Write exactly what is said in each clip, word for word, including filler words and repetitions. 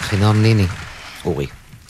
אחינועם ניני, אורי.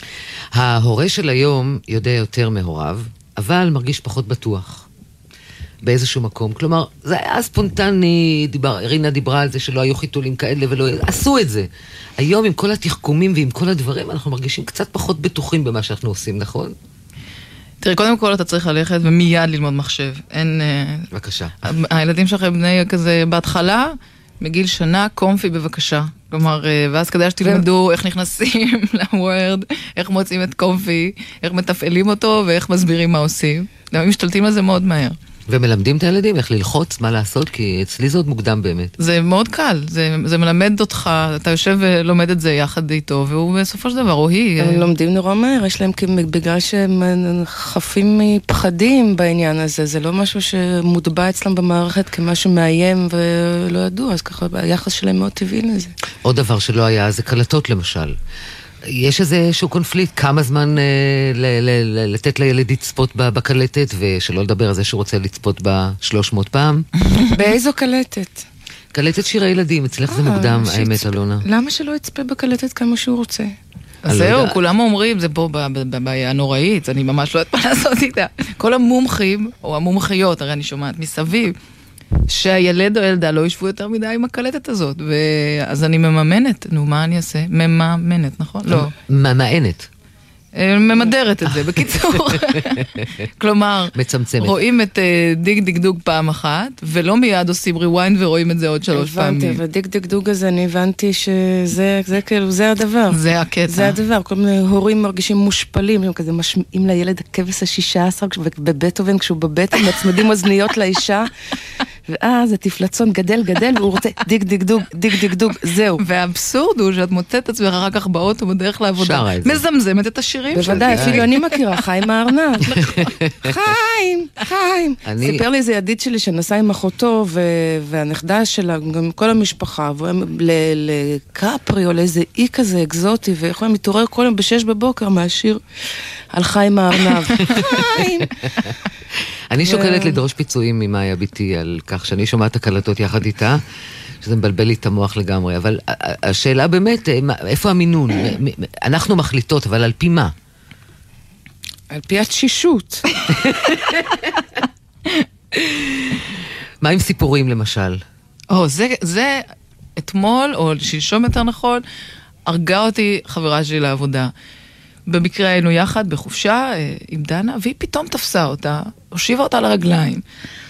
ההורה של היום יודע יותר מהוריו, אבל מרגיש פחות בטוח. באיזשהו מקום. כלומר, זה היה ספונטני, דיבר, רינה דיברה על זה שלא היו חיתולים כאלה ולא... עשו את זה. היום עם כל התחכומים ועם כל הדברים, אנחנו מרגישים קצת פחות בטוחים במה שאנחנו עושים, נכון? תראי, קודם כל אתה צריך ללכת ומיד ללמוד מחשב. אין... בבקשה. הילדים שלכם בני כזה בהתחלה, מגיל שנה, קומפי בבקשה. כלומר, ואז כדאי שתלמדו איך נכנסים לוורד, איך מוצאים את קומפי, איך מתפעלים אותו ואיך מסבירים מה עושים. גם הם משתלטים על זה מאוד מהר. ומלמדים את הילדים איך ללחוץ, מה לעשות, כי אצלי זה עוד מוקדם באמת. זה מאוד קל, זה, זה מלמד אותך, אתה יושב ולומד את זה יחד איתו, והוא בסופו של דבר, או היא... הם לומדים נורא מהר, יש להם בגלל שהם חפים מפחדים בעניין הזה, זה לא משהו שמוטבע אצלם במערכת כמשהו מאיים ולא ידעו, אז ככה היחס שלהם מאוד טבעי לזה. עוד דבר שלא היה, זה קלטות למשל. יש איזשהו קונפליקט, כמה זמן אה, ל- ל- ל- לתת לילד לצפות בקלטת, ושלא לדבר על זה שהוא רוצה לצפות בה שלוש מאות פעם. באיזו קלטת? קלטת שירי ילדים, אצלך זה מוקדם, האמת, אלונה. למה שלא יצפה בקלטת כמה שהוא רוצה? זהו, כולם אומרים, זה פה בבעיה נוראית, אני ממש לא יודעת מה לעשות איתה. כל המומחים, או המומחיות, הרי אני שומעת מסביב, שהילד או ילדה לא ישבו יותר מדי עם הקלטת הזאת, ואז אני מממנת, נו, מה אני אעשה? מממנת, נכון? לא. ממאנת. ממדרת את זה, בקיצור. כלומר, מצמצמת. רואים את דיג דיג דוג פעם אחת, ולא מיד עושים ריוויינד ורואים את זה עוד שלוש פעמים. הבנתי, ודיג דיג דוג הזה אני הבנתי שזה זה כאילו, זה הדבר. זה הקטע. זה הדבר, כל מיני הורים מרגישים מושפלים, הם כזה משמיעים לילד הכבש השישה עשר, בבטהובן, כשהוא בבטן, מצמידים אוזניות לאישה, ואז התפלצון גדל גדל, והוא רוצה דיג דיג דוג, דיג דיג דוג, זהו. והאבסורד הוא שאת מוצאת את עצמך אחר כך באוטו בדרך לעבודה, מזמזמת את השירים שלי. בוודאי, אפילו אני מכירה, חיים הארנב. חיים, חיים. סיפר לי איזה ידיד שלי שנסע עם אחותו, והנכדה שלה, גם כל המשפחה, והוא היה לקפרי או לאיזה אי כזה אקזוטי, ויכולים להתעורר כל יום בשש בבוקר מהשיר על חיים הארנב. חיים. אני שוקלת לדרוש פיצויים ממאיה ביתי על כך שאני שומעת הקלטות יחד איתה, שזה מבלבל לי את המוח לגמרי, אבל השאלה באמת, איפה המינון? אנחנו מחליטות, אבל על פי מה? על פי התשישות. מה עם סיפורים למשל? או, זה, זה אתמול, או שלשום יותר נכון, הרגה אותי חברה שלי לעבודה. במקרה היינו יחד בחופשה עם דנה, והיא פתאום תפסה אותה, הושיבה אותה לרגליים,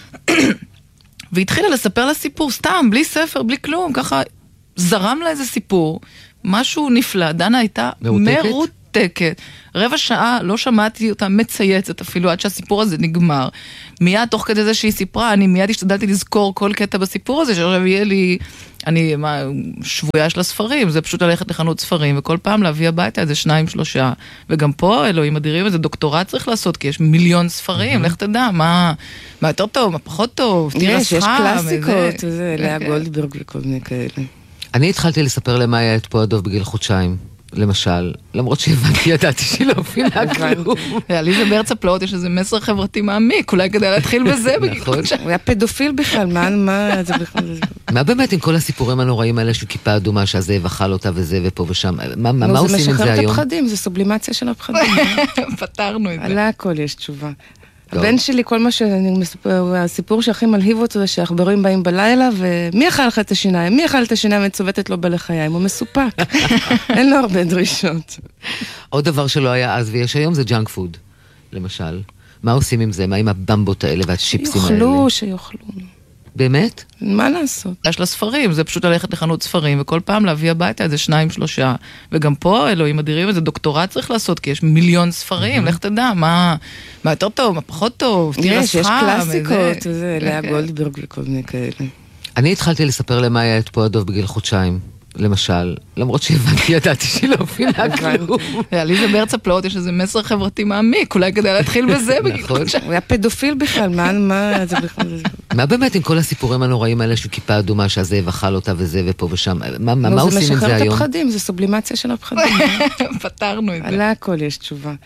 והתחילה לספר לה סיפור, סתם, בלי ספר, בלי כלום, ככה זרם לה איזה סיפור, משהו נפלא, דנה הייתה מרותקת, מרותקת. רבע שעה לא שמעתי אותה מצייצת אפילו עד שהסיפור הזה נגמר. מיד תוך כדי זה שהיא סיפרה, אני מיד השתדלתי לזכור כל קטע בסיפור הזה, שעכשיו יהיה לי, אני מה, שבויה של הספרים, זה פשוט ללכת לחנות ספרים, וכל פעם להביא הביתה איזה שניים, שלושה. וגם פה, אלוהים אדירים, איזה דוקטורט צריך לעשות, כי יש מיליון ספרים, לך תדע, מה, מה יותר טוב, מה פחות טוב, יש, יש קלאסיקות, לאה גולדברג וכל מיני כאלה. אני התחלתי לספר למאיה את פה הדוב בגיל חודשיים. למשל, למרות שהבנתי, ידעתי שהיא לא מבינה כלום. לעליזה בארץ הפלאות יש איזה מסר חברתי מעמיק, אולי כדאי להתחיל בזה. נכון. הוא היה פדופיל בכלל, מה זה בכלל? מה באמת עם כל הסיפורים הנוראים האלה של כיפה אדומה, שהזאב אכל אותה וזה ופה ושם? מה עושים עם זה היום? זה משחרר את הפחדים, זה סובלימציה של הפחדים. פתרנו את זה. על הכל יש תשובה. הבן שלי, כל מה שאני מספר, הסיפור שהכי מלהיב אותו זה שהעכברים באים בלילה, ומי אכל לך את השיניים? מי אכל את השיניים וצובטת לו בלחיים? הוא מסופק. אין לו הרבה דרישות. עוד דבר שלא היה אז ויש היום זה ג'אנק פוד, למשל. מה עושים עם זה? מה עם הבמבות האלה והצ'יפסים האלה? יאכלו, שיאכלו. באמת? מה לעשות? יש לה ספרים, זה פשוט ללכת לחנות ספרים, וכל פעם להביא הביתה איזה שניים, שלושה. וגם פה, אלוהים אדירים, איזה דוקטורט צריך לעשות, כי יש מיליון ספרים, לך תדע, מה, מה יותר טוב, מה פחות טוב, יש, יש קלאסיקות, זה לאה גולדברג וכל מיני כאלה. אני התחלתי לספר למאיה את פה הדוב בגיל חודשיים. למשל, למרות שהבנתי, ידעתי שהיא לא מבינה כלום. לעליזה בארץ הפלאות יש איזה מסר חברתי מעמיק, אולי כדאי להתחיל בזה. נכון. הוא היה פדופיל בכלל, מה זה בכלל? מה באמת עם כל הסיפורים הנוראים האלה של כיפה אדומה, שהזאב אכל אותה וזה ופה ושם? מה עושים עם זה היום? זה משחרר את הפחדים, זה סובלימציה של הפחדים. פתרנו את זה. על הכל יש תשובה.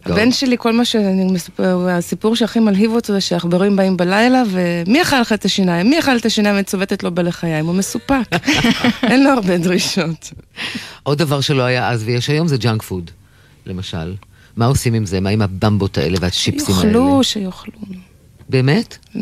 הבן שלי, כל מה שאני מספר, הסיפור שהכי מלהיב אותו זה שהעכברים באים בלילה, ומי אכל לך את השיניים? מי אכל את השיניים וצובטת לו בלחיים? הוא מסופק. אין לו הרבה דרישות. עוד דבר שלא היה אז ויש היום זה ג'אנק פוד, למשל. מה עושים עם זה? מה עם הבמבות האלה והצ'יפסים האלה? יאכלו, שיאכלו. באמת?